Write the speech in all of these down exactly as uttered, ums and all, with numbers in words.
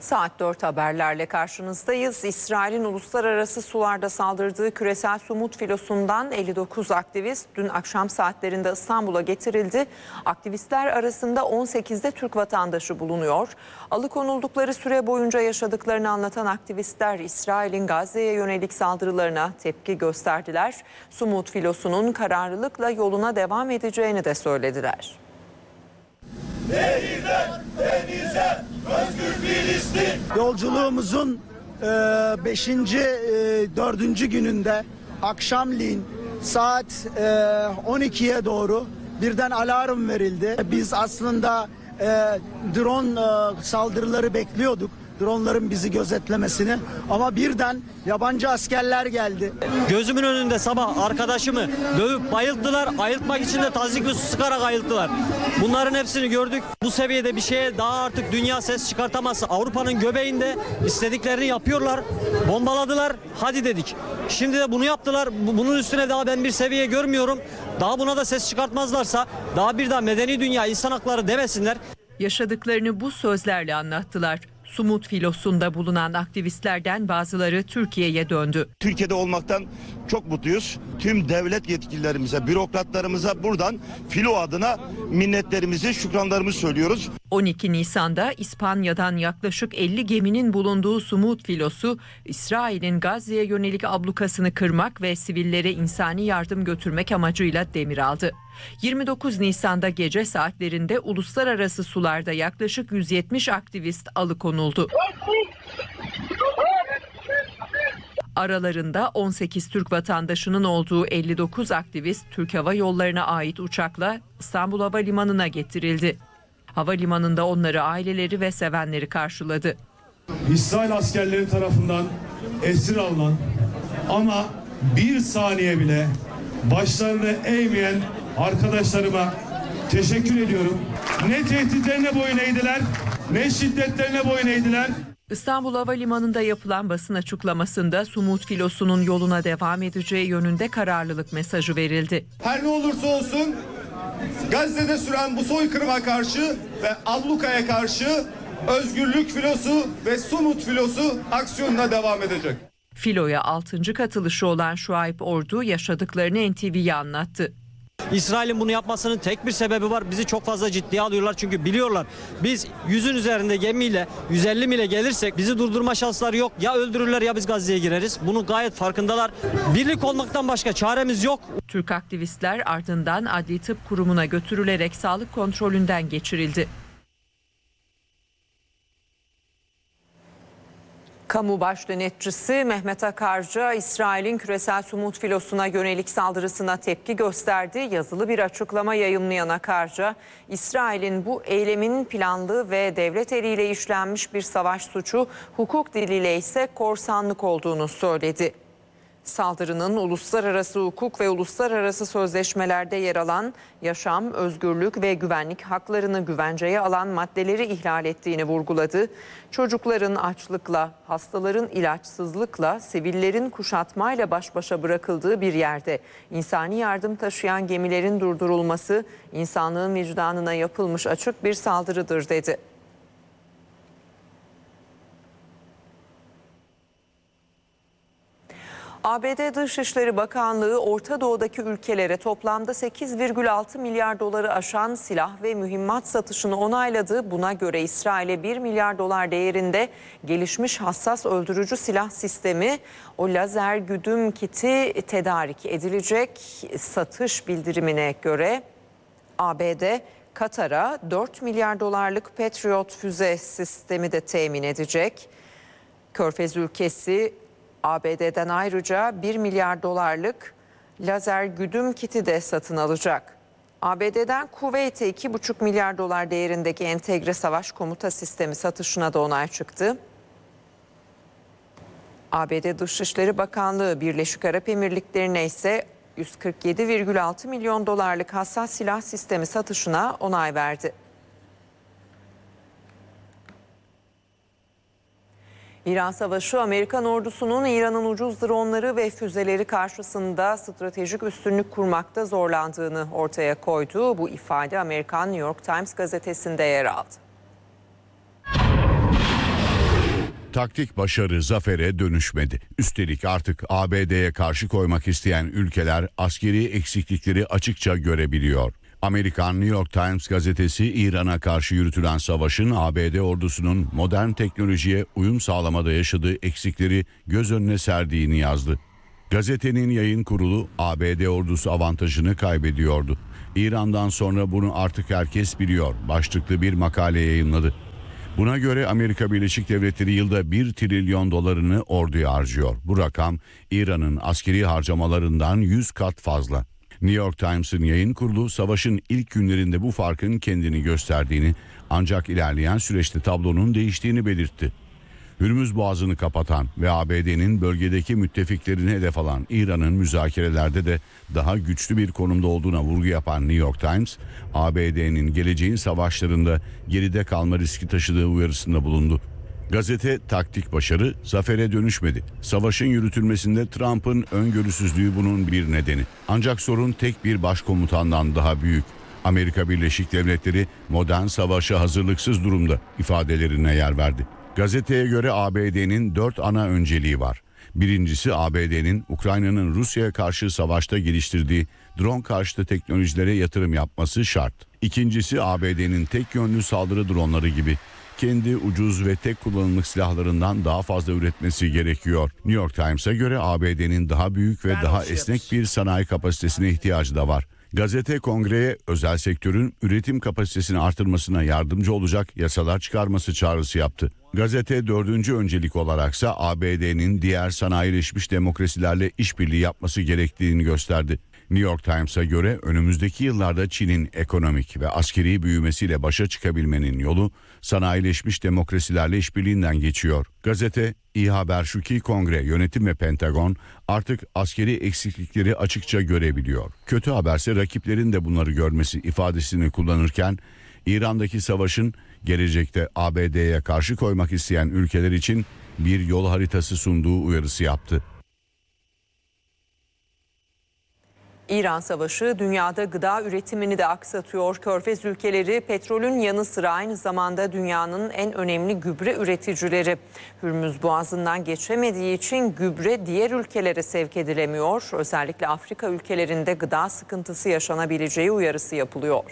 Saat dört haberlerle karşınızdayız. İsrail'in uluslararası sularda saldırdığı küresel sumut filosundan elli dokuz aktivist dün akşam saatlerinde İstanbul'a getirildi. Aktivistler arasında on sekizde Türk vatandaşı bulunuyor. Alıkonuldukları süre boyunca yaşadıklarını anlatan aktivistler İsrail'in Gazze'ye yönelik saldırılarına tepki gösterdiler. Sumut filosunun kararlılıkla yoluna devam edeceğini de söylediler. Nehirden denize özgür Filistin. Yolculuğumuzun beşinci dördüncü gününde akşamleyin saat on ikiye doğru birden alarm verildi. Biz aslında e, drone e, saldırıları bekliyorduk. Dronların bizi gözetlemesini, ama birden yabancı askerler geldi. Gözümün önünde sabah arkadaşımı dövüp bayılttılar. Ayıltmak için de tazikli su sıkarak ayılttılar. Bunların hepsini gördük. Bu seviyede bir şeye daha artık dünya ses çıkartamaz. Avrupa'nın göbeğinde istediklerini yapıyorlar. Bombaladılar. Hadi dedik. Şimdi de bunu yaptılar. Bunun üstüne daha ben bir seviye görmüyorum. Daha buna da ses çıkartmazlarsa daha bir daha medeni dünya insan hakları demesinler. Yaşadıklarını bu sözlerle anlattılar. Sumut filosunda bulunan aktivistlerden bazıları Türkiye'ye döndü. Türkiye'de olmaktan çok mutluyuz. Tüm devlet yetkililerimize, bürokratlarımıza buradan filo adına minnetlerimizi, şükranlarımızı söylüyoruz. on iki Nisan'da İspanya'dan yaklaşık elli geminin bulunduğu Sumut filosu, İsrail'in Gazze'ye yönelik ablukasını kırmak ve sivillere insani yardım götürmek amacıyla demir aldı. yirmi dokuz Nisan'da gece saatlerinde uluslararası sularda yaklaşık yüz yetmiş aktivist alıkonuldu. Aralarında on sekiz Türk vatandaşının olduğu elli dokuz aktivist Türk Hava Yolları'na ait uçakla İstanbul Havalimanı'na getirildi. Havalimanında onları aileleri ve sevenleri karşıladı. İsrail askerleri tarafından esir alınan ama bir saniye bile başlarını eğmeyen arkadaşlarıma teşekkür ediyorum. Ne tehditlerine boyun eğdiler, ne şiddetlerine boyun eğdiler. İstanbul Havalimanı'nda yapılan basın açıklamasında Sumut filosunun yoluna devam edeceği yönünde kararlılık mesajı verildi. Her ne olursa olsun Gazze'de süren bu soykırıma karşı ve ablukaya karşı özgürlük filosu ve Sumut filosu aksiyonuna devam edecek. Filoya altıncı katılışı olan Şuayb Ordu yaşadıklarını N T V'ye anlattı. İsrail'in bunu yapmasının tek bir sebebi var. Bizi çok fazla ciddiye alıyorlar çünkü biliyorlar. Biz yüzün üzerinde gemiyle yüz elli mile gelirsek bizi durdurma şansları yok. Ya öldürürler ya biz Gazze'ye gireriz. Bunu gayet farkındalar. Birlik olmaktan başka çaremiz yok. Türk aktivistler ardından Adli Tıp Kurumu'na götürülerek sağlık kontrolünden geçirildi. Kamu baş denetçisi Mehmet Akarca, İsrail'in küresel sumut filosuna yönelik saldırısına tepki gösterdi. Yazılı bir açıklama yayımlayan Akarca, İsrail'in bu eylemin planlı ve devlet eliyle işlenmiş bir savaş suçu, hukuk diliyle ise korsanlık olduğunu söyledi. Saldırının uluslararası hukuk ve uluslararası sözleşmelerde yer alan yaşam, özgürlük ve güvenlik haklarını güvenceye alan maddeleri ihlal ettiğini vurguladı. Çocukların açlıkla, hastaların ilaçsızlıkla, sivillerin kuşatmayla baş başa bırakıldığı bir yerde insani yardım taşıyan gemilerin durdurulması insanlığın vicdanına yapılmış açık bir saldırıdır dedi. A B D Dışişleri Bakanlığı Orta Doğu'daki ülkelere toplamda sekiz virgül altı milyar doları aşan silah ve mühimmat satışını onayladı. Buna göre İsrail'e bir milyar dolar değerinde gelişmiş hassas öldürücü silah sistemi, o lazer güdüm kiti tedarik edilecek. Satış bildirimine göre A B D Katar'a dört milyar dolarlık Patriot füze sistemi de temin edecek. Körfez ülkesi A B D'den ayrıca bir milyar dolarlık lazer güdüm kiti de satın alacak. A B D'den Kuveyt'e iki buçuk milyar dolar değerindeki entegre savaş komuta sistemi satışına da onay çıktı. A B D Dışişleri Bakanlığı Birleşik Arap Emirlikleri'ne ise yüz kırk yedi virgül altı milyon dolarlık hassas silah sistemi satışına onay verdi. İran Savaşı, Amerikan ordusunun İran'ın ucuz dronları ve füzeleri karşısında stratejik üstünlük kurmakta zorlandığını ortaya koydu. Bu ifade Amerikan New York Times gazetesinde yer aldı. Taktik başarı zafere dönüşmedi. Üstelik artık A B D'ye karşı koymak isteyen ülkeler askeri eksiklikleri açıkça görebiliyor. Amerikan New York Times gazetesi İran'a karşı yürütülen savaşın A B D ordusunun modern teknolojiye uyum sağlamada yaşadığı eksikleri göz önüne serdiğini yazdı. Gazetenin yayın kurulu A B D ordusu avantajını kaybediyordu. İran'dan sonra bunu artık herkes biliyor başlıklı bir makale yayınladı. Buna göre Amerika Birleşik Devletleri yılda bir trilyon dolarını orduya harcıyor. Bu rakam İran'ın askeri harcamalarından yüz kat fazla. New York Times'ın yayın kurulu savaşın ilk günlerinde bu farkın kendini gösterdiğini ancak ilerleyen süreçte tablonun değiştiğini belirtti. Hürmüz Boğazı'nı kapatan ve A B D'nin bölgedeki müttefiklerini hedef alan İran'ın müzakerelerde de daha güçlü bir konumda olduğuna vurgu yapan New York Times, A B D'nin geleceğin savaşlarında geride kalma riski taşıdığı uyarısında bulundu. Gazete taktik başarı zafere dönüşmedi. Savaşın yürütülmesinde Trump'ın öngörüsüzlüğü bunun bir nedeni. Ancak sorun tek bir başkomutandan daha büyük. Amerika Birleşik Devletleri modern savaşa hazırlıksız durumda ifadelerine yer verdi. Gazeteye göre A B D'nin dört ana önceliği var. Birincisi A B D'nin Ukrayna'nın Rusya'ya karşı savaşta geliştirdiği drone karşıtı teknolojilere yatırım yapması şart. İkincisi A B D'nin tek yönlü saldırı dronları gibi kendi ucuz ve tek kullanımlık silahlarından daha fazla üretmesi gerekiyor. New York Times'a göre A B D'nin daha büyük ve daha esnek bir sanayi kapasitesine ihtiyacı da var. Gazete kongreye özel sektörün üretim kapasitesini artırmasına yardımcı olacak yasalar çıkarması çağrısı yaptı. Gazete dördüncü öncelik olaraksa A B D'nin diğer sanayileşmiş demokrasilerle işbirliği yapması gerektiğini gösterdi. New York Times'a göre önümüzdeki yıllarda Çin'in ekonomik ve askeri büyümesiyle başa çıkabilmenin yolu sanayileşmiş demokrasilerle işbirliğinden geçiyor. Gazete, iyi haber şu ki Kongre, yönetim ve Pentagon artık askeri eksiklikleri açıkça görebiliyor. Kötü haberse rakiplerin de bunları görmesi ifadesini kullanırken İran'daki savaşın gelecekte A B D'ye karşı koymak isteyen ülkeler için bir yol haritası sunduğu uyarısı yaptı. İran Savaşı dünyada gıda üretimini de aksatıyor. Körfez ülkeleri petrolün yanı sıra aynı zamanda dünyanın en önemli gübre üreticileri. Hürmüz Boğazı'ndan geçemediği için gübre diğer ülkelere sevk edilemiyor. Özellikle Afrika ülkelerinde gıda sıkıntısı yaşanabileceği uyarısı yapılıyor.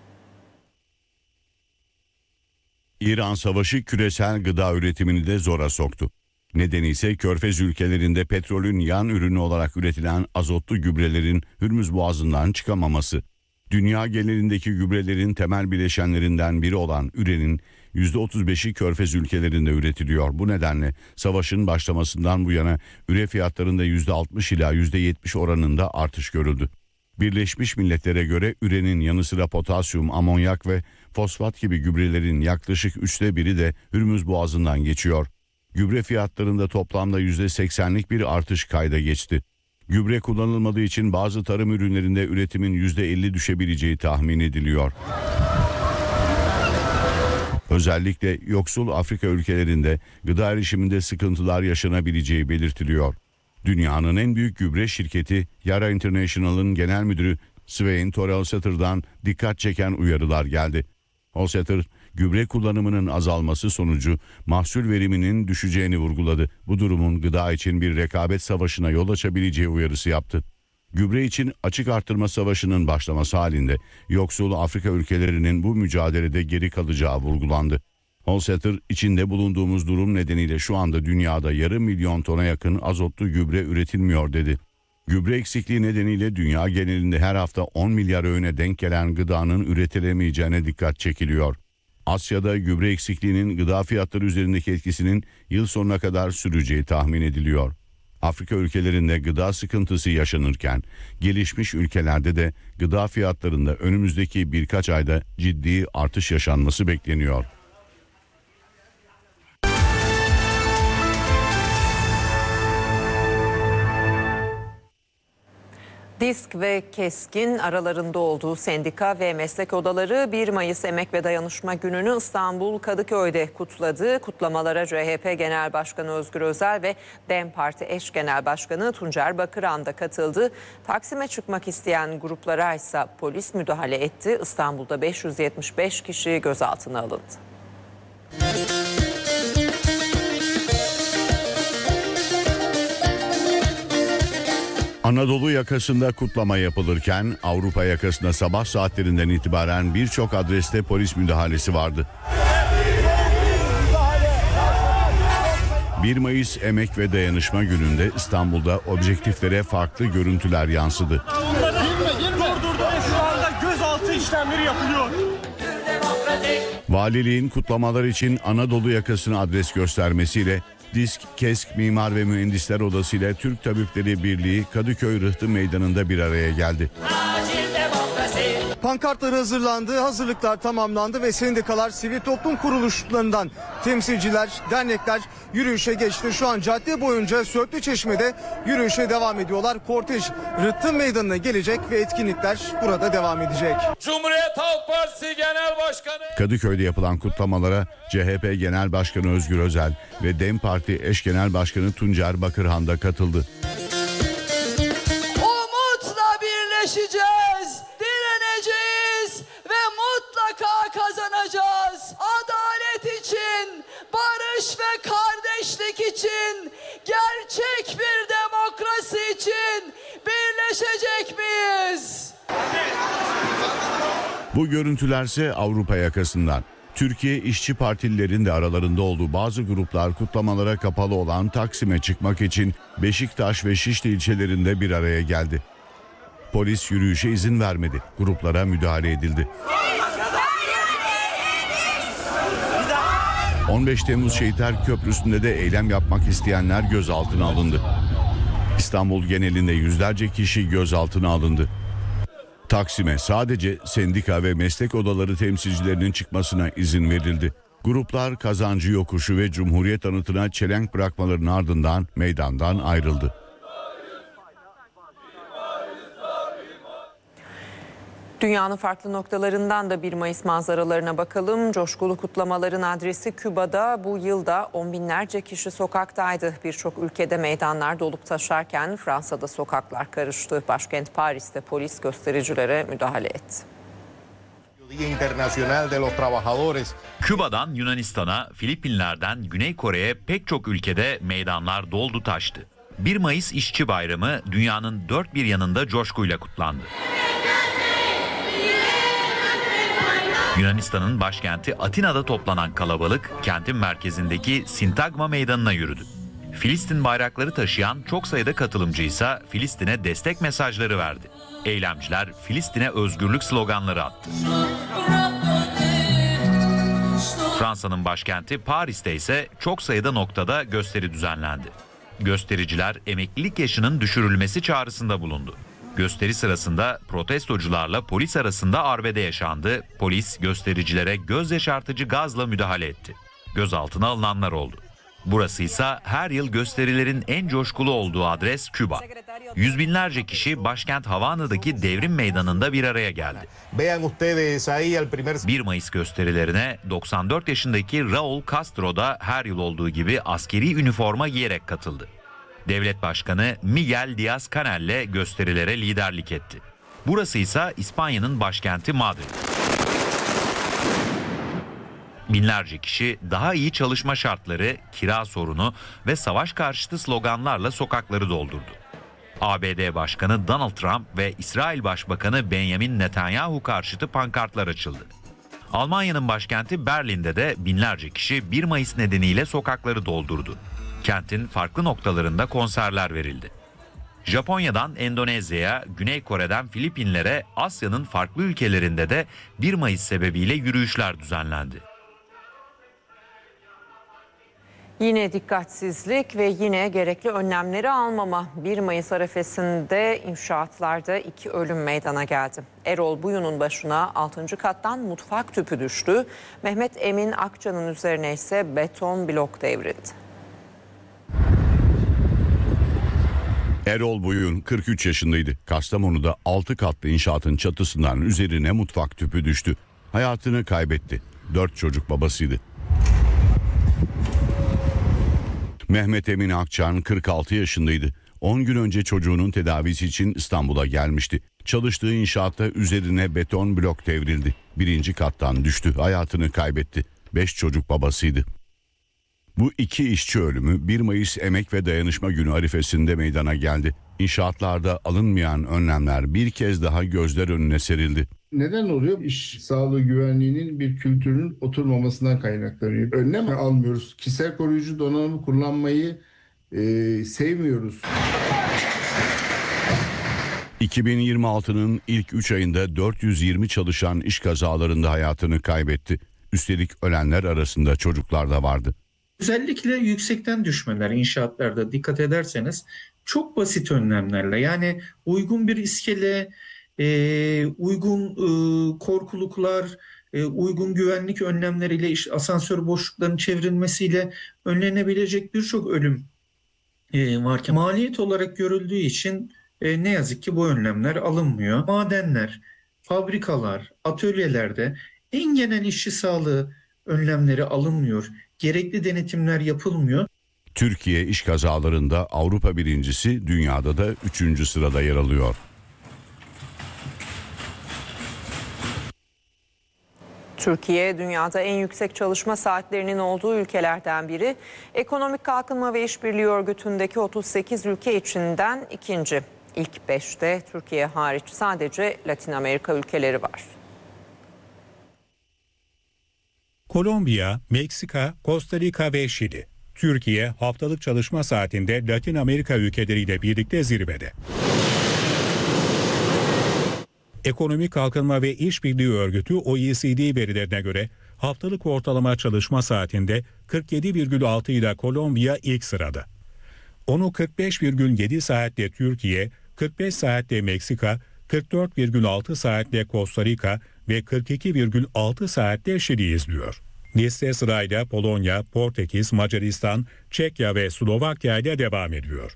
İran Savaşı küresel gıda üretimini de zora soktu. Nedeni ise Körfez ülkelerinde petrolün yan ürünü olarak üretilen azotlu gübrelerin Hürmüz Boğazı'ndan çıkamaması. Dünya genelindeki gübrelerin temel bileşenlerinden biri olan ürenin yüzde otuz beşi Körfez ülkelerinde üretiliyor. Bu nedenle savaşın başlamasından bu yana üre fiyatlarında yüzde altmış ila yüzde yetmiş oranında artış görüldü. Birleşmiş Milletler'e göre ürenin yanı sıra potasyum, amonyak ve fosfat gibi gübrelerin yaklaşık üçte biri de Hürmüz Boğazı'ndan geçiyor. Gübre fiyatlarında toplamda yüzde seksenlik bir artış kayda geçti. Gübre kullanılmadığı için bazı tarım ürünlerinde üretimin yüzde elli düşebileceği tahmin ediliyor. Özellikle yoksul Afrika ülkelerinde gıda erişiminde sıkıntılar yaşanabileceği belirtiliyor. Dünyanın en büyük gübre şirketi Yara International'ın genel müdürü Svein Holsether'dan dikkat çeken uyarılar geldi. Holsether, gübre kullanımının azalması sonucu mahsul veriminin düşeceğini vurguladı. Bu durumun gıda için bir rekabet savaşına yol açabileceği uyarısı yaptı. Gübre için açık artırma savaşının başlaması halinde yoksul Afrika ülkelerinin bu mücadelede geri kalacağı vurgulandı. Holsether, içinde bulunduğumuz durum nedeniyle şu anda dünyada yarım milyon tona yakın azotlu gübre üretilmiyor dedi. Gübre eksikliği nedeniyle dünya genelinde her hafta on milyar öğüne denk gelen gıdanın üretilemeyeceğine dikkat çekiliyor. Asya'da gübre eksikliğinin gıda fiyatları üzerindeki etkisinin yıl sonuna kadar süreceği tahmin ediliyor. Afrika ülkelerinde gıda sıkıntısı yaşanırken gelişmiş ülkelerde de gıda fiyatlarında önümüzdeki birkaç ayda ciddi artış yaşanması bekleniyor. DİSK ve KESK'in aralarında olduğu sendika ve meslek odaları bir Mayıs Emek ve Dayanışma Günü'nü İstanbul Kadıköy'de kutladı. Kutlamalara C H P Genel Başkanı Özgür Özel ve DEM Parti eş genel başkanı Tuncer Bakıran da katıldı. Taksim'e çıkmak isteyen gruplara ise polis müdahale etti. İstanbul'da beş yüz yetmiş beş kişi gözaltına alındı. Anadolu yakasında kutlama yapılırken Avrupa yakasında sabah saatlerinden itibaren birçok adreste polis müdahalesi vardı. bir Mayıs Emek ve Dayanışma Günü'nde İstanbul'da objektiflere farklı görüntüler yansıdı. Şu anda gözaltı işlemleri yapılıyor. Valiliğin kutlamalar için Anadolu yakasını adres göstermesiyle DİSK, KESK, Mimar ve Mühendisler Odası ile Türk Tabipleri Birliği Kadıköy Rıhtı Meydanı'nda bir araya geldi. Pankartlar hazırlandı, hazırlıklar tamamlandı ve sendikalar, sivil toplum kuruluşlarından temsilciler, dernekler yürüyüşe geçti. Şu an cadde boyunca Söğütlüçeşme'de yürüyüşe devam ediyorlar. Kortej Rıhtı Meydanı'na gelecek ve etkinlikler burada devam edecek. Cumhuriyet Halk Partisi Genel Başkanı Kadıköy'de yapılan kutlamalara C H P Genel Başkanı Özgür Özel ve DEM Parti eş genel başkanı Tuncer Bakırhan da katıldı. Umutla birleşeceğiz, direneceğiz ve mutlaka kazanacağız. Adalet için, barış ve kardeşlik için, gerçek bir demokrasi için birleşecek miyiz? Bu görüntülerse Avrupa yakasından. Türkiye İşçi Partililerin de aralarında olduğu bazı gruplar kutlamalara kapalı olan Taksim'e çıkmak için Beşiktaş ve Şişli ilçelerinde bir araya geldi. Polis yürüyüşe izin vermedi. Gruplara müdahale edildi. on beş Temmuz Şehitler Köprüsü'nde de eylem yapmak isteyenler gözaltına alındı. İstanbul genelinde yüzlerce kişi gözaltına alındı. Taksim'e sadece sendika ve meslek odaları temsilcilerinin çıkmasına izin verildi. Gruplar Kazancı Yokuşu ve Cumhuriyet Anıtı'na çelenk bırakmalarının ardından meydandan ayrıldı. Dünyanın farklı noktalarından da bir Mayıs manzaralarına bakalım. Coşkulu kutlamaların adresi Küba'da bu yılda on binlerce kişi sokaktaydı. Birçok ülkede meydanlar dolup taşarken Fransa'da sokaklar karıştı. Başkent Paris'te polis göstericilere müdahale etti. Küba'dan Yunanistan'a, Filipinler'den Güney Kore'ye pek çok ülkede meydanlar doldu taştı. bir Mayıs İşçi Bayramı dünyanın dört bir yanında coşkuyla kutlandı. Yunanistan'ın başkenti Atina'da toplanan kalabalık kentin merkezindeki Sintagma Meydanı'na yürüdü. Filistin bayrakları taşıyan çok sayıda katılımcı ise Filistin'e destek mesajları verdi. Eylemciler Filistin'e özgürlük sloganları attı. Fransa'nın başkenti Paris'te ise çok sayıda noktada gösteri düzenlendi. Göstericiler emeklilik yaşının düşürülmesi çağrısında bulundu. Gösteri sırasında protestocularla polis arasında arbede yaşandı. Polis göstericilere göz yaşartıcı gazla müdahale etti. Gözaltına alınanlar oldu. Burası ise her yıl gösterilerin en coşkulu olduğu adres Küba. Yüz binlerce kişi başkent Havana'daki Devrim Meydanı'nda bir araya geldi. bir Mayıs gösterilerine doksan dört yaşındaki Raul Castro da her yıl olduğu gibi askeri üniforma giyerek katıldı. Devlet Başkanı Miguel Díaz-Canel'le gösterilere liderlik etti. Burası ise İspanya'nın başkenti Madrid. Binlerce kişi daha iyi çalışma şartları, kira sorunu ve savaş karşıtı sloganlarla sokakları doldurdu. A B D Başkanı Donald Trump ve İsrail Başbakanı Benjamin Netanyahu karşıtı pankartlar açıldı. Almanya'nın başkenti Berlin'de de binlerce kişi bir Mayıs nedeniyle sokakları doldurdu. Kentin farklı noktalarında konserler verildi. Japonya'dan Endonezya'ya, Güney Kore'den Filipinlere, Asya'nın farklı ülkelerinde de bir Mayıs sebebiyle yürüyüşler düzenlendi. Yine dikkatsizlik ve yine gerekli önlemleri almama. bir Mayıs arifesinde inşaatlarda iki ölüm meydana geldi. Erol Buyun'un başına altıncı kattan mutfak tüpü düştü. Mehmet Emin Akça'nın üzerine ise beton blok devrildi. Erol Buyun kırk üç yaşındaydı. Kastamonu'da altı katlı inşaatın çatısından üzerine mutfak tüpü düştü. Hayatını kaybetti. dört çocuk babasıydı. Mehmet Emin Akçan kırk altı yaşındaydı. on gün önce çocuğunun tedavisi için İstanbul'a gelmişti. Çalıştığı inşaatta üzerine beton blok devrildi. Birinci kattan düştü. Hayatını kaybetti. beş çocuk babasıydı. Bu iki işçi ölümü bir Mayıs Emek ve Dayanışma Günü arifesinde meydana geldi. İnşaatlarda alınmayan önlemler bir kez daha gözler önüne serildi. Neden oluyor? İş sağlığı güvenliğinin bir kültürün oturmamasından kaynaklanıyor. Önlem almıyoruz. Kişisel koruyucu donanımı kullanmayı e, sevmiyoruz. iki bin yirmi altının ilk üç ayında dört yüz yirmi çalışan iş kazalarında hayatını kaybetti. Üstelik ölenler arasında çocuklar da vardı. Özellikle yüksekten düşmeler inşaatlarda dikkat ederseniz çok basit önlemlerle, yani uygun bir iskele, e, uygun e, korkuluklar, e, uygun güvenlik önlemleriyle, işte asansör boşluklarının çevrilmesiyle önlenebilecek birçok ölüm e, varken maliyet olarak görüldüğü için e, ne yazık ki bu önlemler alınmıyor. Madenler, fabrikalar, atölyelerde en genel işçi sağlığı önlemleri alınmıyor. Gerekli denetimler yapılmıyor. Türkiye iş kazalarında Avrupa birincisi, dünyada da üçüncü sırada yer alıyor. Türkiye dünyada en yüksek çalışma saatlerinin olduğu ülkelerden biri. Ekonomik Kalkınma ve İşbirliği Örgütü'ndeki otuz sekiz ülke içinden ikinci. İlk beşte Türkiye hariç sadece Latin Amerika ülkeleri var. Kolombiya, Meksika, Costa Rica ve Şili. Türkiye haftalık çalışma saatinde Latin Amerika ülkeleriyle birlikte zirvede. Ekonomik Kalkınma ve İşbirliği Örgütü O E C D verilerine göre haftalık ortalama çalışma saatinde kırk yedi virgül altı ile Kolombiya ilk sırada. Onu kırk beş virgül yedi saatte Türkiye, kırk beş saatte Meksika, kırk dört virgül altı saatte Costa Rica ve kırk iki virgül altı saatte Şili izliyor. Liste sırayla Polonya, Portekiz, Macaristan, Çekya ve Slovakya ile devam ediyor.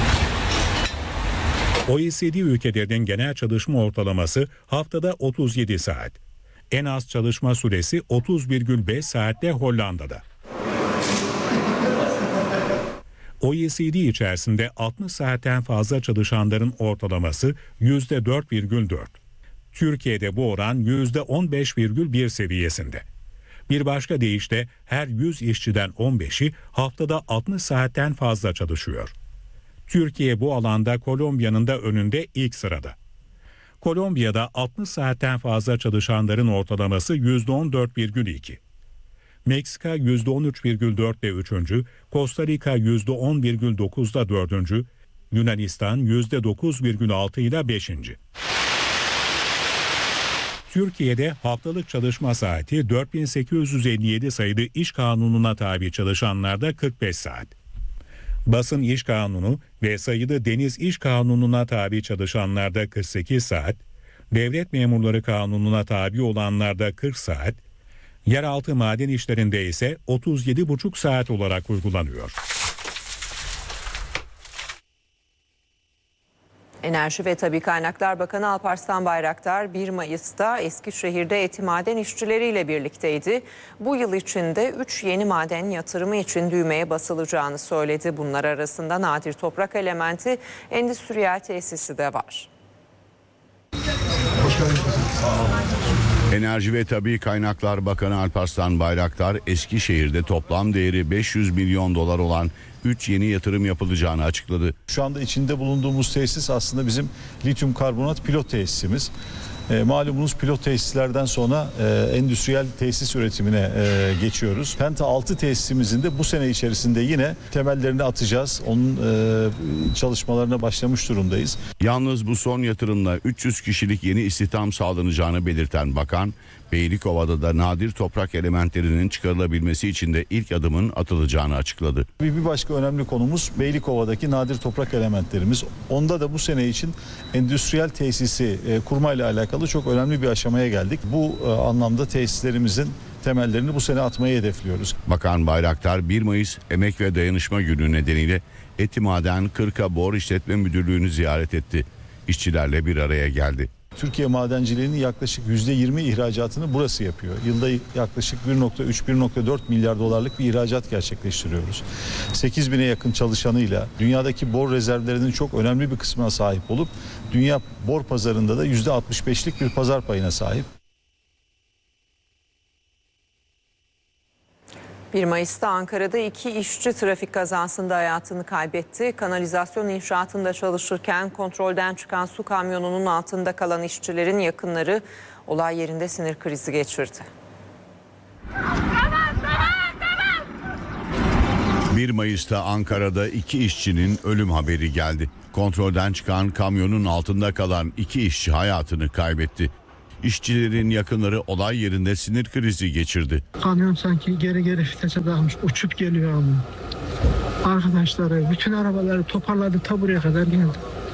O E C D ülkelerinin genel çalışma ortalaması haftada otuz yedi saat. En az çalışma süresi otuz virgül beş saatte Hollanda'da. O E C D içerisinde altmış saatten fazla çalışanların ortalaması yüzde dört virgül dört. Türkiye'de bu oran yüzde on beş virgül bir seviyesinde. Bir başka deyişle her yüz işçiden on beşi haftada altmış saatten fazla çalışıyor. Türkiye bu alanda Kolombiya'nın da önünde ilk sırada. Kolombiya'da altmış saatten fazla çalışanların ortalaması yüzde on dört virgül iki. Meksika yüzde on üç virgül dört ile üçüncü, Costa Rica yüzde on virgül dokuz ile dördüncü, Yunanistan yüzde dokuz virgül altı ile beşinci. Türkiye'de haftalık çalışma saati dört bin sekiz yüz elli yedi sayılı iş kanununa tabi çalışanlarda kırk beş saat. Basın İş Kanunu ve sayılı Deniz İş Kanunu'na tabi çalışanlarda kırk sekiz saat, Devlet Memurları Kanunu'na tabi olanlarda kırk saat, yeraltı maden işlerinde ise otuz yedi buçuk saat olarak uygulanıyor. Enerji ve Tabii Kaynaklar Bakanı Alparslan Bayraktar bir Mayıs'ta Eskişehir'de Eti Maden işçileriyle birlikteydi. Bu yıl içinde üç yeni maden yatırımı için düğmeye basılacağını söyledi. Bunlar arasında nadir toprak elementi endüstriyel tesisi de var. Enerji ve Tabii Kaynaklar Bakanı Alparslan Bayraktar, Eskişehir'de toplam değeri beş yüz milyon dolar olan üç yeni yatırım yapılacağını açıkladı. Şu anda içinde bulunduğumuz tesis aslında bizim lityum karbonat pilot tesisimiz. E, malumunuz pilot tesislerden sonra e, endüstriyel tesis üretimine e, geçiyoruz. Penta altı tesisimizin de bu sene içerisinde yine temellerini atacağız. Onun e, çalışmalarına başlamış durumdayız. Yalnız bu son yatırımla üç yüz kişilik yeni istihdam sağlanacağını belirten bakan, Beylikova'da da nadir toprak elementlerinin çıkarılabilmesi için de ilk adımın atılacağını açıkladı. Bir başka önemli konumuz Beylikova'daki nadir toprak elementlerimiz. Onda da bu sene için endüstriyel tesisi e, kurmayla alakalı çok önemli bir aşamaya geldik. Bu e, anlamda tesislerimizin temellerini bu sene atmayı hedefliyoruz. Bakan Bayraktar bir Mayıs Emek ve Dayanışma Günü nedeniyle Eti Maden Kırka Bor İşletme Müdürlüğü'nü ziyaret etti. İşçilerle bir araya geldi. Türkiye madenciliğinin yaklaşık yüzde yirmi ihracatını burası yapıyor. Yılda yaklaşık bir nokta üç bir nokta dört milyar dolarlık bir ihracat gerçekleştiriyoruz. sekiz bine yakın çalışanıyla dünyadaki bor rezervlerinin çok önemli bir kısmına sahip olup dünya bor pazarında da yüzde altmış beşlik bir pazar payına sahip. bir Mayıs'ta Ankara'da iki işçi trafik kazasında hayatını kaybetti. Kanalizasyon inşaatında çalışırken kontrolden çıkan su kamyonunun altında kalan işçilerin yakınları olay yerinde sinir krizi geçirdi. bir Mayıs'ta Ankara'da iki işçinin ölüm haberi geldi. Kontrolden çıkan kamyonun altında kalan iki işçi hayatını kaybetti. İşçilerin yakınları olay yerinde sinir krizi geçirdi. Kamyon sanki geri geri vitese dalmış, uçup geliyor ama. Arkadaşları bütün arabaları toparladı, ta buraya kadar geldi.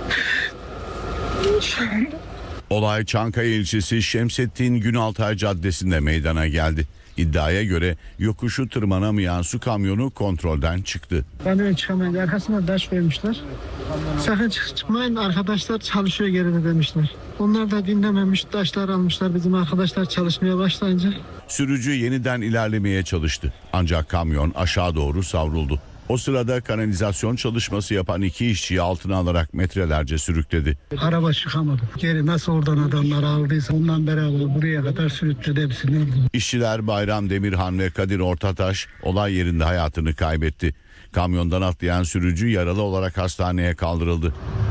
Olay Çankaya ilçesi Şemsettin Günaltay Caddesi'nde meydana geldi. İddiaya göre yokuşu tırmanamayan su kamyonu kontrolden çıktı. Kamyon çıkamayınca arkasına taş koymuşlar. Sakın çık çıkmayın, arkadaşlar çalışıyor geride demişler. Onlar da dinlememiş, taşlar almışlar bizim arkadaşlar çalışmaya başlayınca. Sürücü yeniden ilerlemeye çalıştı. Ancak kamyon aşağı doğru savruldu. O sırada kanalizasyon çalışması yapan iki işçiyi altına alarak metrelerce sürükledi. Araba çıkamadı. Geri nasıl oradan adamlar aldıysa ondan beraber buraya kadar sürükledi hepsini. İşçiler Bayram Demirhan ve Kadir Ortataş olay yerinde hayatını kaybetti. Kamyondan atlayan sürücü yaralı olarak hastaneye kaldırıldı.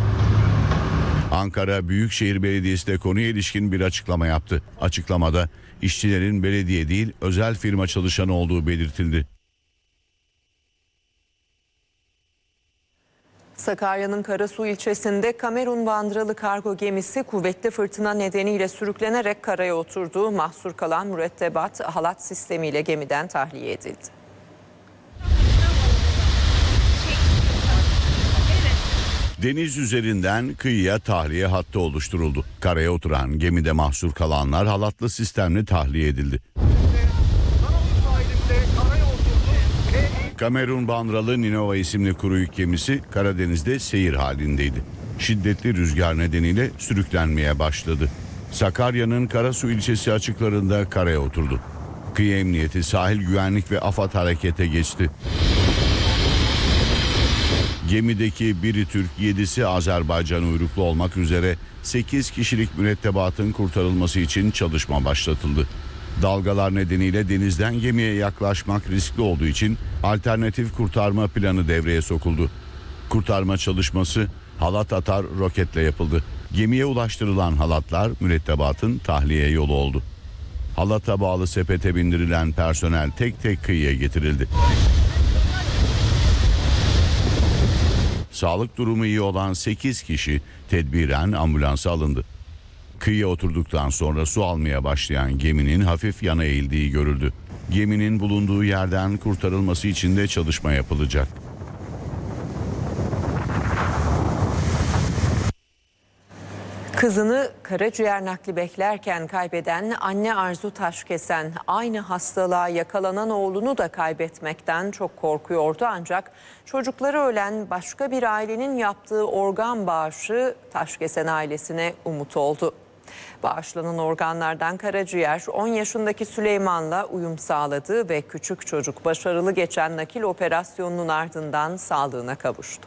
Ankara Büyükşehir Belediyesi de konuya ilişkin bir açıklama yaptı. Açıklamada işçilerin belediye değil özel firma çalışanı olduğu belirtildi. Sakarya'nın Karasu ilçesinde Kamerun bandıralı kargo gemisi kuvvetli fırtına nedeniyle sürüklenerek karaya oturdu. Mahsur kalan mürettebat halat sistemiyle gemiden tahliye edildi. Deniz üzerinden kıyıya tahliye hattı oluşturuldu. Karaya oturan gemide mahsur kalanlar halatlı sistemle tahliye edildi. Kamerun bandıralı Ninova isimli kuru yük gemisi Karadeniz'de seyir halindeydi. Şiddetli rüzgar nedeniyle sürüklenmeye başladı. Sakarya'nın Karasu ilçesi açıklarında karaya oturdu. Kıyı Emniyeti, Sahil Güvenlik ve AFAD harekete geçti. Gemideki biri Türk, yedisi Azerbaycan uyruklu olmak üzere sekiz kişilik mürettebatın kurtarılması için çalışma başlatıldı. Dalgalar nedeniyle denizden gemiye yaklaşmak riskli olduğu için alternatif kurtarma planı devreye sokuldu. Kurtarma çalışması halat atar roketle yapıldı. Gemiye ulaştırılan halatlar mürettebatın tahliye yolu oldu. Halata bağlı sepete bindirilen personel tek tek kıyıya getirildi. Sağlık durumu iyi olan sekiz kişi tedbiren ambulansa alındı. Kıyıya oturduktan sonra su almaya başlayan geminin hafif yana eğildiği görüldü. Geminin bulunduğu yerden kurtarılması için de çalışma yapılacak. Kızını karaciğer nakli beklerken kaybeden anne Arzu Taşkesen aynı hastalığa yakalanan oğlunu da kaybetmekten çok korkuyordu. Ancak çocukları ölen başka bir ailenin yaptığı organ bağışı Taşkesen ailesine umut oldu. Bağışlanan organlardan karaciğer on yaşındaki Süleyman'la uyum sağladı ve küçük çocuk başarılı geçen nakil operasyonunun ardından sağlığına kavuştu.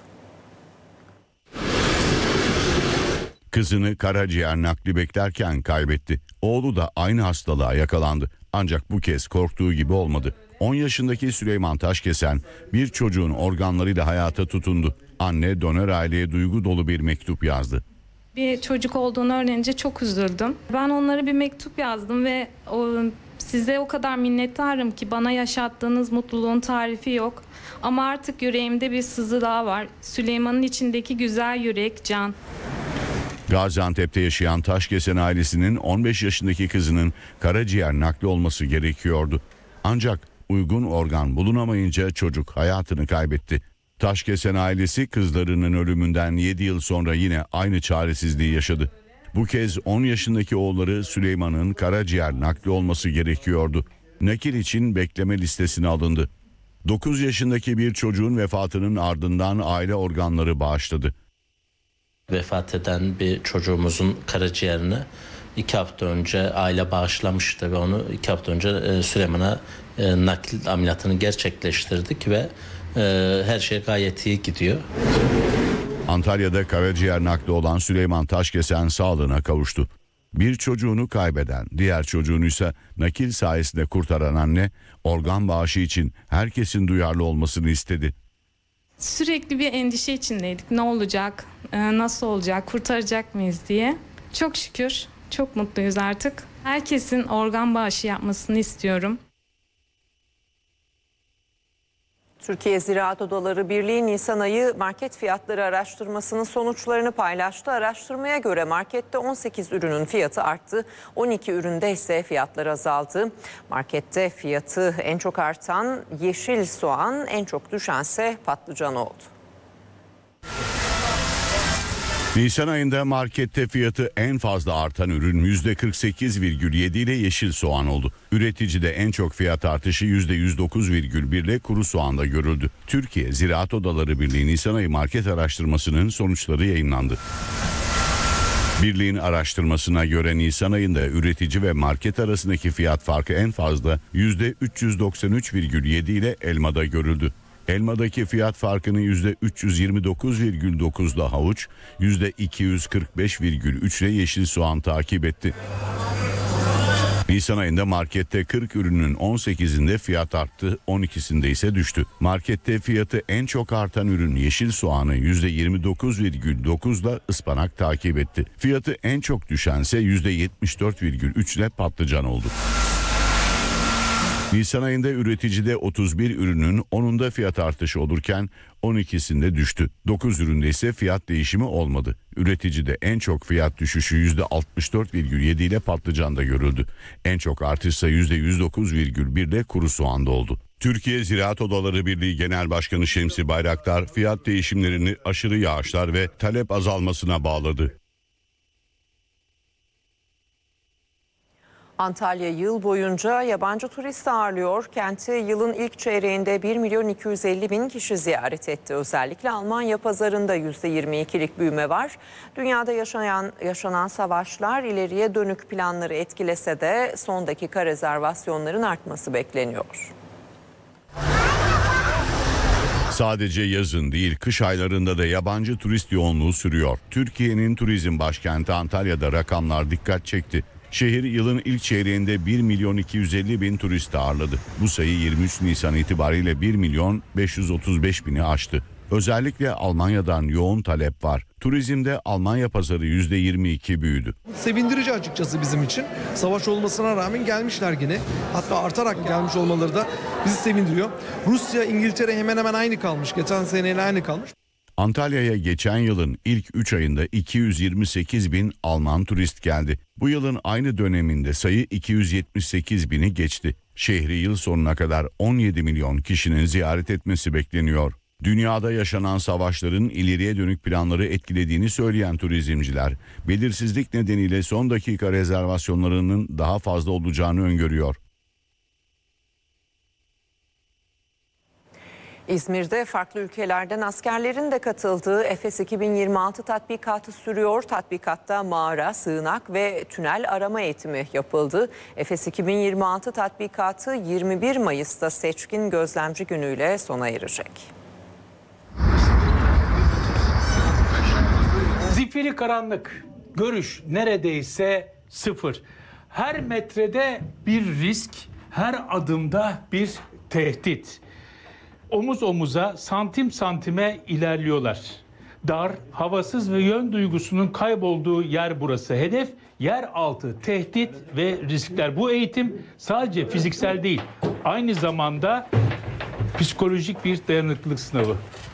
Kızını karaciğer nakli beklerken kaybetti. Oğlu da aynı hastalığa yakalandı. Ancak bu kez korktuğu gibi olmadı. on yaşındaki Süleyman Taşkesen bir çocuğun organlarıyla hayata tutundu. Anne donör aileye duygu dolu bir mektup yazdı. Bir çocuk olduğunu öğrenince çok üzüldüm. Ben onlara bir mektup yazdım ve o, size o kadar minnettarım ki bana yaşattığınız mutluluğun tarifi yok. Ama artık yüreğimde bir sızı daha var. Süleyman'ın içindeki güzel yürek Can. Gaziantep'te yaşayan Taşkesen ailesinin on beş yaşındaki kızının karaciğer nakli olması gerekiyordu. Ancak uygun organ bulunamayınca çocuk hayatını kaybetti. Taşkesen ailesi kızlarının ölümünden yedi yıl sonra yine aynı çaresizliği yaşadı. Bu kez on yaşındaki oğulları Süleyman'ın karaciğer nakli olması gerekiyordu. Nakil için bekleme listesine alındı. dokuz yaşındaki bir çocuğun vefatının ardından aile organları bağışladı. Vefat eden bir çocuğumuzun karaciğerini iki hafta önce aile bağışlamıştı ve onu iki hafta önce Süleyman'a nakil ameliyatını gerçekleştirdik ve her şey gayet iyi gidiyor. Antalya'da karaciğer nakli olan Süleyman Taşkesen sağlığına kavuştu. Bir çocuğunu kaybeden, diğer çocuğunu ise nakil sayesinde kurtaran anne, organ bağışı için herkesin duyarlı olmasını istedi. Sürekli bir endişe içindeydik. Ne olacak, nasıl olacak, kurtaracak mıyız diye. Çok şükür, çok mutluyuz artık. Herkesin organ bağışı yapmasını istiyorum. Türkiye Ziraat Odaları Birliği Nisan ayı market fiyatları araştırmasının sonuçlarını paylaştı. Araştırmaya göre markette on sekiz ürünün fiyatı arttı, on iki üründe ise fiyatlar azaldı. Markette fiyatı en çok artan yeşil soğan, en çok düşense patlıcan oldu. Nisan ayında markette fiyatı en fazla artan ürün yüzde kırk sekiz virgül yedi ile yeşil soğan oldu. Üreticide en çok fiyat artışı yüzde yüz dokuz virgül bir ile kuru soğanda görüldü. Türkiye Ziraat Odaları Birliği Nisan ayı market araştırmasının sonuçları yayınlandı. Birliğin araştırmasına göre Nisan ayında üretici ve market arasındaki fiyat farkı en fazla yüzde üç yüz doksan üç virgül yedi ile elmada görüldü. Elmadaki fiyat farkını yüzde üç yüz yirmi dokuz virgül dokuzla havuç, yüzde iki yüz kırk beş virgül üç ile yeşil soğan takip etti. Nisan ayında markette kırk ürünün on sekizinde fiyat arttı, on ikisinde ise düştü. Markette fiyatı en çok artan ürün yeşil soğanı yüzde yirmi dokuz virgül dokuzla ıspanak takip etti. Fiyatı en çok düşense yüzde yetmiş dört virgül üç ile patlıcan oldu. Nisan ayında üreticide otuz bir ürünün onunda fiyat artışı olurken on ikisinde düştü. dokuz üründe ise fiyat değişimi olmadı. Üreticide en çok fiyat düşüşü yüzde altmış dört virgül yedi ile patlıcanda görüldü. En çok artışsa yüzde yüz dokuz virgül bir ile kuru soğanda oldu. Türkiye Ziraat Odaları Birliği Genel Başkanı Şemsi Bayraktar fiyat değişimlerini aşırı yağışlar ve talep azalmasına bağladı. Antalya yıl boyunca yabancı turist ağırlıyor. Kenti yılın ilk çeyreğinde bir milyon iki yüz elli bin kişi ziyaret etti. Özellikle Almanya pazarında yüzde yirmi ikilik büyüme var. Dünyada yaşanan, yaşanan savaşlar ileriye dönük planları etkilese de son dakika rezervasyonların artması bekleniyor. Sadece yazın değil, kış aylarında da yabancı turist yoğunluğu sürüyor. Türkiye'nin turizm başkenti Antalya'da rakamlar dikkat çekti. Şehir yılın ilk çeyreğinde bir milyon iki yüz elli bin turist ağırladı. Bu sayı yirmi üç Nisan itibariyle bir milyon beş yüz otuz beş bini aştı. Özellikle Almanya'dan yoğun talep var. Turizmde Almanya pazarı yüzde yirmi iki büyüdü. Sevindirici açıkçası bizim için. Savaş olmasına rağmen gelmişler yine. Hatta artarak gelmiş olmaları da bizi sevindiriyor. Rusya, İngiltere hemen hemen aynı kalmış. Geçen seneyle aynı kalmış. Antalya'ya geçen yılın ilk üç ayında iki yüz yirmi sekiz bin Alman turist geldi. Bu yılın aynı döneminde sayı iki yüz yetmiş sekiz bini geçti. Şehri yıl sonuna kadar on yedi milyon kişinin ziyaret etmesi bekleniyor. Dünyada yaşanan savaşların ileriye dönük planları etkilediğini söyleyen turizmciler, belirsizlik nedeniyle son dakika rezervasyonlarının daha fazla olacağını öngörüyor. İzmir'de farklı ülkelerden askerlerin de katıldığı Efes iki bin yirmi altı tatbikatı sürüyor. Tatbikatta mağara, sığınak ve tünel arama eğitimi yapıldı. Efes iki bin yirmi altı tatbikatı yirmi bir Mayıs'ta seçkin gözlemci günüyle sona erecek. Zifiri karanlık, görüş neredeyse sıfır. Her metrede bir risk, her adımda bir tehdit. Omuz omuza, santim santime ilerliyorlar. Dar, havasız ve yön duygusunun kaybolduğu yer burası. Hedef yer altı, tehdit ve riskler. Bu eğitim sadece fiziksel değil, aynı zamanda psikolojik bir dayanıklılık sınavı.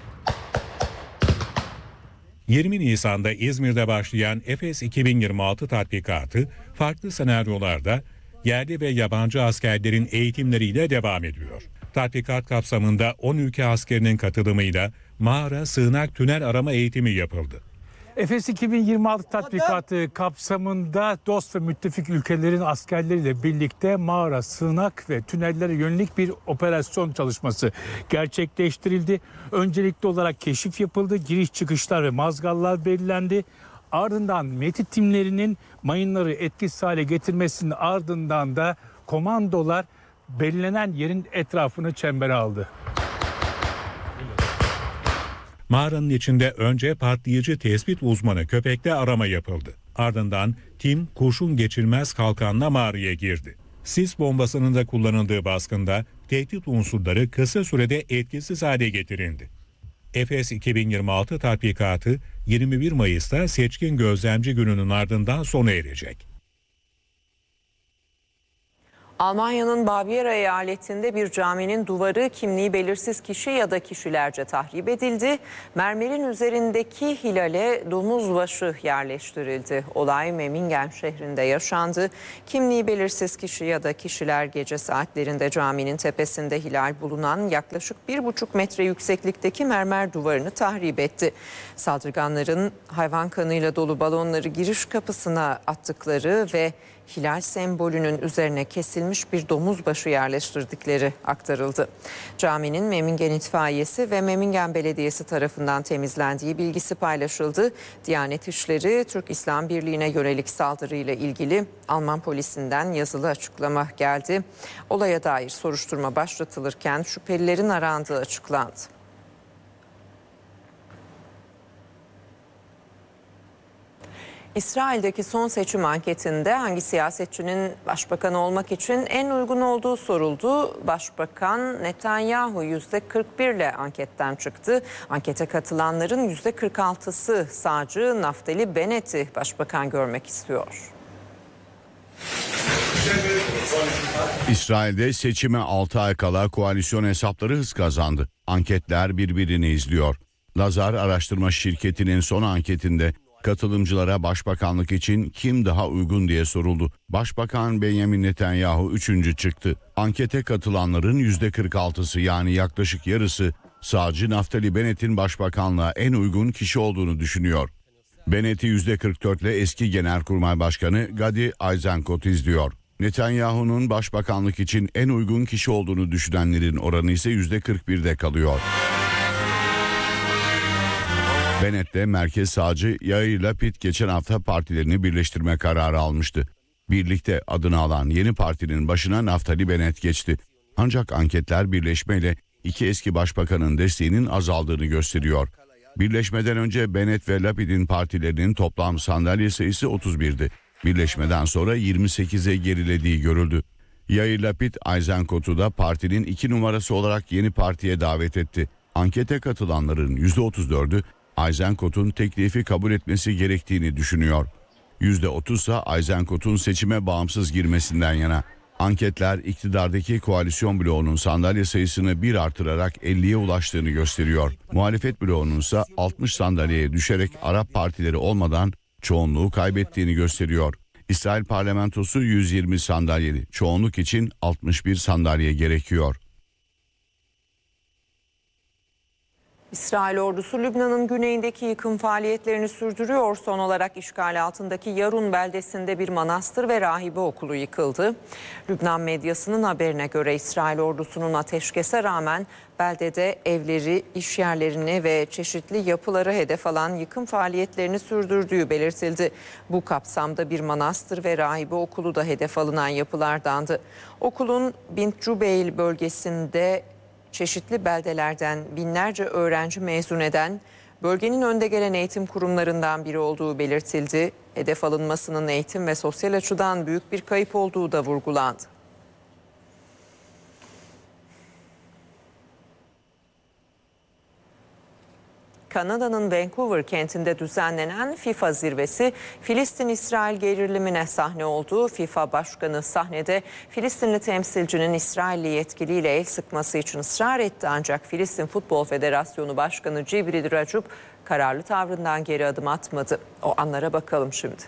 yirmi Nisan'da İzmir'de başlayan Efes iki bin yirmi altı tatbikatı farklı senaryolarda yerli ve yabancı askerlerin eğitimleriyle devam ediyor. Tatbikat kapsamında on ülke askerinin katılımıyla mağara, sığınak, tünel arama eğitimi yapıldı. Efes iki bin yirmi altı tatbikatı kapsamında dost ve müttefik ülkelerin askerleriyle birlikte mağara, sığınak ve tünellere yönelik bir operasyon çalışması gerçekleştirildi. Öncelikli olarak keşif yapıldı, giriş çıkışlar ve mazgallar belirlendi. Ardından METİ timlerinin mayınları etkisiz hale getirmesinin ardından da komandolar belirlenen yerin etrafını çembere aldı. Mağaranın içinde önce patlayıcı tespit uzmanı köpekle arama yapıldı. Ardından tim kurşun geçirmez kalkanla mağaraya girdi. Sis bombasının da kullanıldığı baskında tehdit unsurları kısa sürede etkisiz hale getirildi. Efes iki bin yirmi altı tatbikatı yirmi bir Mayıs'ta seçkin gözlemci gününün ardından sona erecek. Almanya'nın Bavyera eyaletinde bir caminin duvarı kimliği belirsiz kişi ya da kişilerce tahrip edildi. Mermerin üzerindeki hilale domuz başı yerleştirildi. Olay Memmingen şehrinde yaşandı. Kimliği belirsiz kişi ya da kişiler gece saatlerinde caminin tepesinde hilal bulunan yaklaşık bir buçuk metre yükseklikteki mermer duvarını tahrip etti. Saldırganların hayvan kanıyla dolu balonları giriş kapısına attıkları ve hilal sembolünün üzerine kesilmiş bir domuz başı yerleştirdikleri aktarıldı. Caminin Memmingen İtfaiyesi ve Memmingen Belediyesi tarafından temizlendiği bilgisi paylaşıldı. Diyanet İşleri, Türk İslam Birliği'ne yönelik saldırıyla ilgili Alman polisinden yazılı açıklama geldi. Olaya dair soruşturma başlatılırken şüphelilerin arandığı açıklandı. İsrail'deki son seçim anketinde hangi siyasetçinin başbakan olmak için en uygun olduğu soruldu. Başbakan Netanyahu yüzde kırk bir ile anketten çıktı. Ankete katılanların yüzde kırk altısı sağcı Naftali Bennett'i başbakan görmek istiyor. İsrail'de seçime altı ay kala koalisyon hesapları hız kazandı. Anketler birbirini izliyor. Lazar araştırma şirketinin son anketinde katılımcılara başbakanlık için kim daha uygun diye soruldu. Başbakan Benjamin Netanyahu üçüncü çıktı. Ankete katılanların yüzde kırk altısı yani yaklaşık yarısı sağcı Naftali Bennett'in başbakanlığa en uygun kişi olduğunu düşünüyor. Bennett'i yüzde kırk dört ile eski Genelkurmay Başkanı Gadi Eisenkot izliyor. Netanyahu'nun başbakanlık için en uygun kişi olduğunu düşünenlerin oranı ise yüzde kırk birde kalıyor. Bennett'le merkez sağcı Yair Lapid geçen hafta partilerini birleştirme kararı almıştı. Birlikte adını alan yeni partinin başına Naftali Bennett geçti. Ancak anketler birleşmeyle iki eski başbakanın desteğinin azaldığını gösteriyor. Birleşmeden önce Bennett ve Lapid'in partilerinin toplam sandalye sayısı otuz birdi. Birleşmeden sonra yirmi sekize gerilediği görüldü. Yair Lapid, Eisenkot'u da partinin iki numarası olarak yeni partiye davet etti. Ankete katılanların yüzde otuz dördü Eisenkot'un teklifi kabul etmesi gerektiğini düşünüyor. yüzde otuz ise Eisenkot'un seçime bağımsız girmesinden yana. Anketler iktidardaki koalisyon bloğunun sandalye sayısını bir artırarak elliye ulaştığını gösteriyor. Muhalefet bloğunun ise altmış sandalyeye düşerek Arap partileri olmadan çoğunluğu kaybettiğini gösteriyor. İsrail parlamentosu yüz yirmi sandalyeli. Çoğunluk için altmış bir sandalye gerekiyor. İsrail ordusu Lübnan'ın güneyindeki yıkım faaliyetlerini sürdürüyor. Son olarak işgal altındaki Yarun beldesinde bir manastır ve rahibe okulu yıkıldı. Lübnan medyasının haberine göre İsrail ordusunun ateşkese rağmen beldede evleri, iş yerlerini ve çeşitli yapıları hedef alan yıkım faaliyetlerini sürdürdüğü belirtildi. Bu kapsamda bir manastır ve rahibe okulu da hedef alınan yapılardandı. Okulun Bint Cubeyl bölgesinde çeşitli beldelerden binlerce öğrenci mezun eden bölgenin önde gelen eğitim kurumlarından biri olduğu belirtildi. Hedef alınmasının eğitim ve sosyal açıdan büyük bir kayıp olduğu da vurgulandı. Kanada'nın Vancouver kentinde düzenlenen FIFA zirvesi Filistin-İsrail gerilimine sahne oldu. FIFA Başkanı sahnede Filistinli temsilcinin İsrailli yetkiliyle el sıkması için ısrar etti. Ancak Filistin Futbol Federasyonu Başkanı Cibril Racup kararlı tavrından geri adım atmadı. O anlara bakalım şimdi.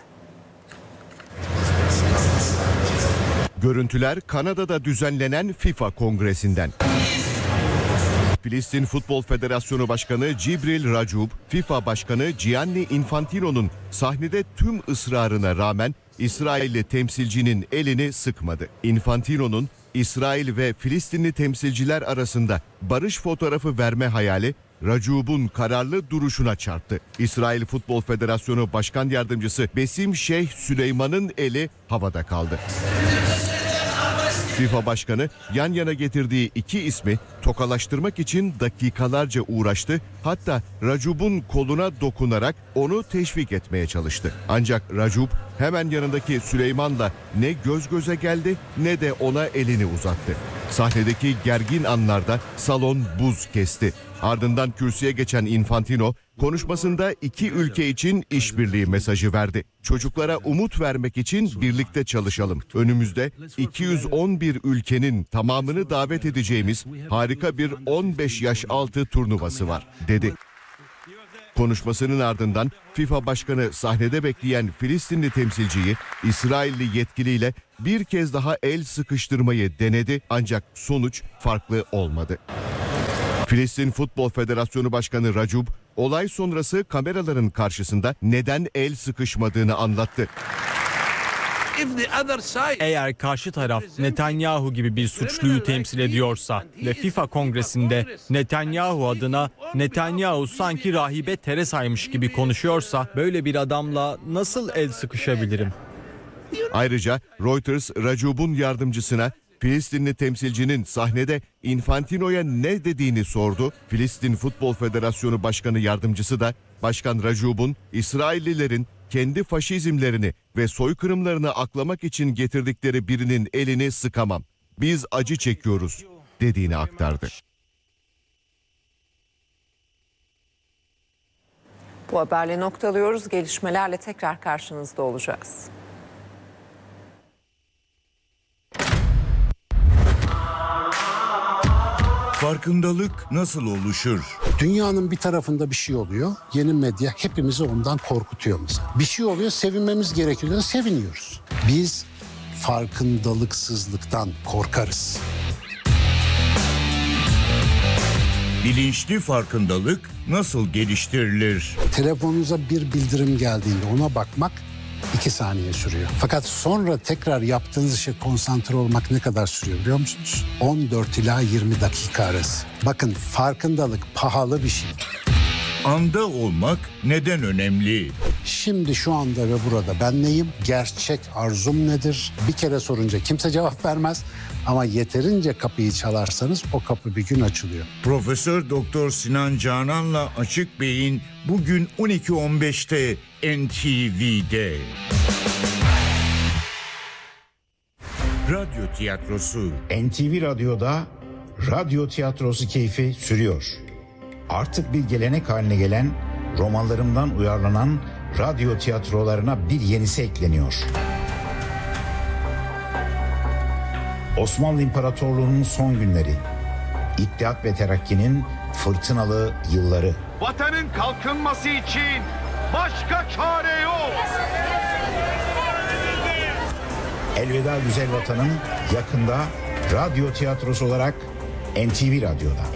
Görüntüler Kanada'da düzenlenen FIFA kongresinden. Filistin Futbol Federasyonu Başkanı Cibril Racup, FIFA Başkanı Gianni Infantino'nun sahnede tüm ısrarına rağmen İsrailli temsilcinin elini sıkmadı. Infantino'nun İsrail ve Filistinli temsilciler arasında barış fotoğrafı verme hayali Racub'un kararlı duruşuna çarptı. İsrail Futbol Federasyonu Başkan Yardımcısı Besim Şeyh Süleyman'ın eli havada kaldı. FIFA Başkanı yan yana getirdiği iki ismi tokalaştırmak için dakikalarca uğraştı. Hatta Racub'un koluna dokunarak onu teşvik etmeye çalıştı. Ancak Racub hemen yanındaki Süleyman'la ne göz göze geldi ne de ona elini uzattı. Sahnedeki gergin anlarda salon buz kesti. Ardından kürsüye geçen Infantino konuşmasında iki ülke için işbirliği mesajı verdi. Çocuklara umut vermek için birlikte çalışalım. Önümüzde iki yüz on bir ülkenin tamamını davet edeceğimiz harika bir on beş yaş altı turnuvası var, dedi. Konuşmasının ardından FIFA Başkanı sahnede bekleyen Filistinli temsilciyi İsrailli yetkiliyle bir kez daha el sıkıştırmayı denedi ancak sonuç farklı olmadı. Filistin Futbol Federasyonu Başkanı Racub, olay sonrası kameraların karşısında neden el sıkışmadığını anlattı. Eğer karşı taraf Netanyahu gibi bir suçluyu temsil ediyorsa ve FIFA Kongresi'nde Netanyahu adına Netanyahu sanki rahibe Teresa'ymış gibi konuşuyorsa böyle bir adamla nasıl el sıkışabilirim? Ayrıca Reuters, Racub'un yardımcısına Filistinli temsilcinin sahnede Infantino'ya ne dediğini sordu. Filistin Futbol Federasyonu Başkanı Yardımcısı da Başkan Racub'un İsraillilerin kendi faşizmlerini ve soykırımlarını aklamak için getirdikleri birinin elini sıkamam. Biz acı çekiyoruz dediğini aktardı. Bu haberle noktalıyoruz. Gelişmelerle tekrar karşınızda olacağız. Farkındalık nasıl oluşur? Dünyanın bir tarafında bir şey oluyor. Yeni medya hepimizi ondan korkutuyor mesela. Bir şey oluyor, sevinmemiz gerekiyor. Seviniyoruz. Biz farkındalıksızlıktan korkarız. Bilinçli farkındalık nasıl geliştirilir? Telefonunuza bir bildirim geldiğinde ona bakmak iki saniye sürüyor. Fakat sonra tekrar yaptığınız işe konsantre olmak ne kadar sürüyor biliyor musunuz? on dört ila yirmi dakika arası. Bakın, farkındalık pahalı bir şey. Anda olmak neden önemli? Şimdi şu anda ve burada ben neyim? Gerçek arzum nedir? Bir kere sorunca kimse cevap vermez. Ama yeterince kapıyı çalarsanız o kapı bir gün açılıyor. Profesör Doktor Sinan Canan'la Açık Beyin bugün on iki on beşte N T V'de. Radyo tiyatrosu. N T V Radyo'da radyo tiyatrosu keyfi sürüyor. Artık bir gelenek haline gelen, romanlarımdan uyarlanan radyo tiyatrolarına bir yenisi ekleniyor. Osmanlı İmparatorluğu'nun son günleri, İttihat ve Terakki'nin fırtınalı yılları. Vatanın kalkınması için başka çare yok. Elveda Güzel Vatan'ın yakında radyo tiyatrosu olarak N T V Radyo'da.